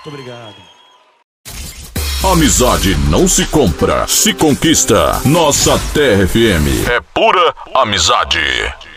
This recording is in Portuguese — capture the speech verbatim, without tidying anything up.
Muito obrigado. Amizade não se compra, se conquista. Nossa Terra F M é pura amizade.